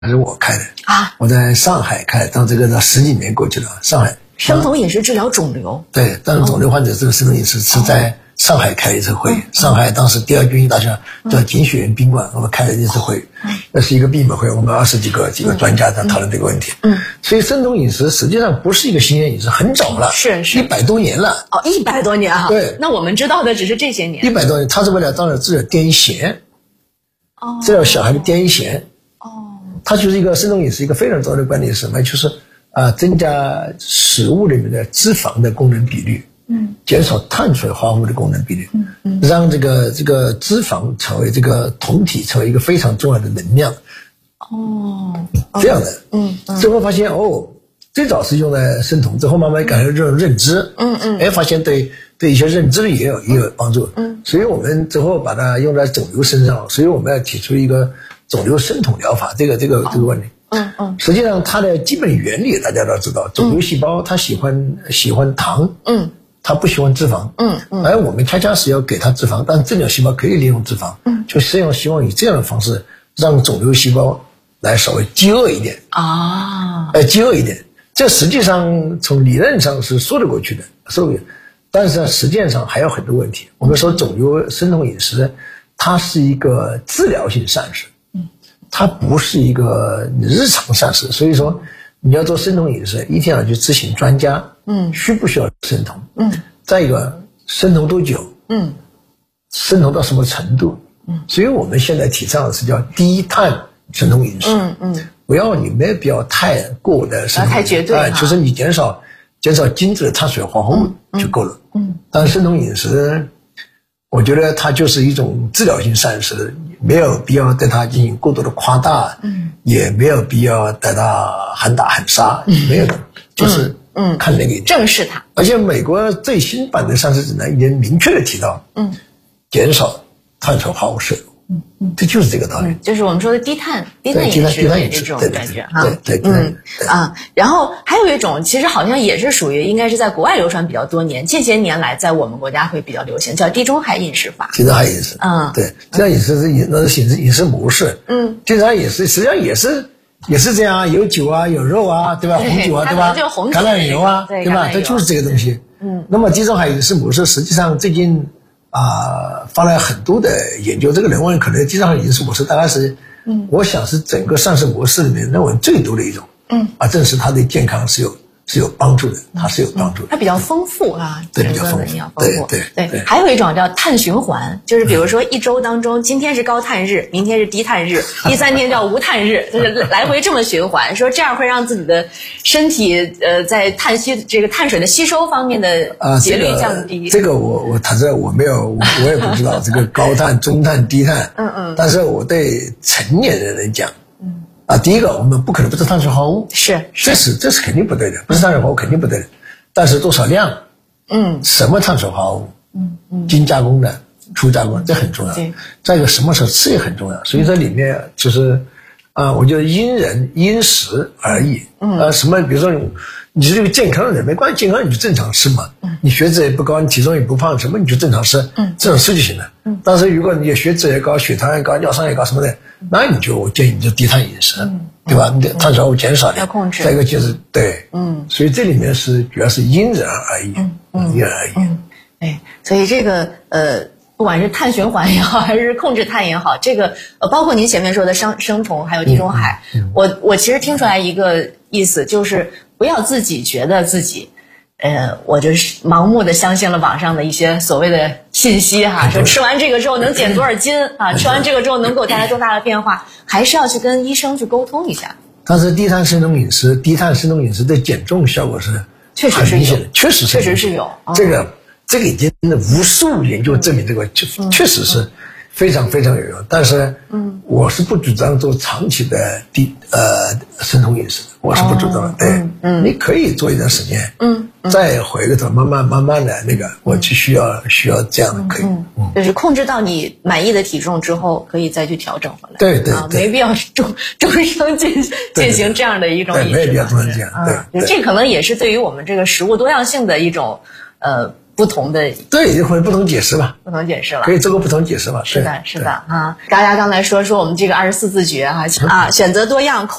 还是我开的啊， 我在上海开，到10几年过去了，上海生酮饮食治疗肿瘤。 对，但是肿瘤患者这个生酮饮食是在上海开了一次会，上海当时第二军医大学叫景雪园宾馆，我们开了一次会，那是一个闭门会，我们20几个专家在讨论这个问题。所以生酮饮食实际上不是一个新鲜饮食，很早了， 是 100多年了。 哦，100多年啊。 对， 那我们知道的只是这些年。 100多年，它是为了治疗癫痫，治疗小孩的癫痫。它就是一个生酮饮食一个非常重要的观点是什么？就是增加食物里面的脂肪的功能比率，减少碳水化合物的功能比率，让这个脂肪成为这个酮体成为一个非常重要的能量。这样的，最后发现最早是用来生酮，之后慢慢改成这种认知，发现对一些认知也有帮助，所以我们之后把它用在肿瘤身上，所以我们要提出一个肿瘤生酮疗法这个问题。实际上它的基本原理大家都知道，肿瘤细胞它喜欢糖，它不喜欢脂肪，而我们恰是要给它脂肪，但正常细胞可以利用脂肪，就希望以这样的方式让肿瘤细胞来稍微饥饿一点饥饿一点。这实际上从理论上是说得过去的，但是实践上还有很多问题。我们说肿瘤生酮饮食，它是一个治疗性膳食，它不是一个日常膳食，所以说你要做生酮饮食，一定要去咨询专家，需不需要生酮，再一个生酮多久，生酮到什么程度，所以我们现在提倡的是叫低碳生酮饮食，你没有必要太过的生酮， 太绝对就是你减少精致的碳水化合物就够了。但生酮饮食，我觉得它就是一种治疗性膳食，没有必要对它进行过多的夸大，也没有必要对它喊打喊杀，没有的，就是看那个正视它。 而且美国最新版的膳食指南已经明确的提到，减少碳水化合物摄入。这就是这个道理， 就是我们说的低碳饮食的这种感觉哈。 对， 然后还有一种，其实好像也是属于应该是在国外流传比较多年，近些年来在我们国家会比较流行，叫地中海饮食法。 地中海饮食，对，地中海饮食是饮食模式，地中海饮食实际上也是这样，有酒啊，有肉啊，对吧？红酒啊，对吧？橄榄油啊，对吧？这就是这个东西。那么地中海饮食模式实际上最近发了很多的研究，这个人文可能地中海饮食模式大概是，我想是整个膳食模式里面认为最多的一种，正是它对健康是有帮助的，它是有帮助的， 它比较丰富啊， 对，比较丰富， 对。还有一种叫碳循环，就是比如说一周当中，今天是高碳日，明天是低碳日，第3天叫无碳日，就是来回这么循环，说这样会让自己的身体在碳水的吸收方面的节律降低。 这个我坦率我也不知道这个高碳、中碳、低碳，但是我对成年人来讲。第一个，我们不可能不吃碳水化合物，这是肯定不对的，不是碳水化合物肯定不对的，但是多少量，什么碳水化合物，精加工的、初加工的，这很重要。再一个，什么时候吃也很重要。所以这里面就是，我觉得因人因时而异。什么，比如说你是这个健康的人，没关系，健康你就正常吃嘛。你血脂也不高，你体重也不胖，什么你就正常吃，正常吃就行了。但是如果你血脂也高，血糖也高，尿酸也高什么的，那我建议你就低碳饮食，对吧？你的碳水化合物减少点， 要控制。 再一个就是对，所以这里面是主要是因人而异，因人而异。 对，所以这个不管是碳循环也好，还是控制碳也好，这个包括您前面说的生酮，还有地中海，我其实听出来一个意思，就是不要自己觉得自己。我就是盲目的相信了网上的一些所谓的信息哈，说吃完这个之后能减多少斤啊，吃完这个之后能给我带来多大的变化，还是要去跟医生去沟通一下。 但是低碳生酮饮食对减重效果是很明显的，确实是有。这个已经无数研究证明这个确实是非常非常有用。但是我是不主张做长期的生酮饮食的，我是不主张的。对，你可以做一段时间，再回过头慢慢的那个，我就需要这样的可以， 就是控制到你满意的体重之后，可以再去调整回来。 对， 没必要终生进行这样的一种饮食。 没必要终生这样。对， 这可能也是对于我们这个食物多样性的一种不同的， 对，会不同解释吧， 不同解释了， 可以做个不同解释吧。 是的，是的啊。大家刚才说我们这个24字诀啊，选择多样。